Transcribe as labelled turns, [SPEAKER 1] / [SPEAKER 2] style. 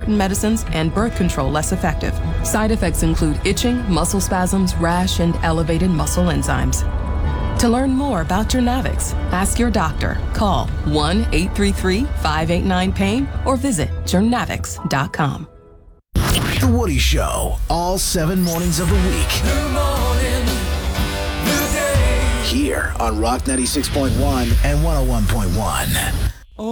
[SPEAKER 1] certain medicines and birth control less effective. Side effects include itching, muscle spasms, rash, and elevated muscle enzymes. To learn more about Journavx, ask your doctor. Call 1-833-589-PAIN or visit journavx.com.
[SPEAKER 2] The Woody Show, all 7 mornings of the week.
[SPEAKER 3] Good morning, good day.
[SPEAKER 2] Here on Rock 96.1 and 101.1.